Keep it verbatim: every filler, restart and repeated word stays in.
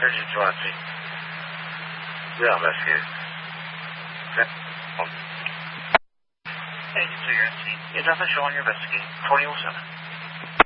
Urgent two one three. We are investigating. Okay. Hey, so you're in scene. There's nothing showing you're investigating. forty oh seven.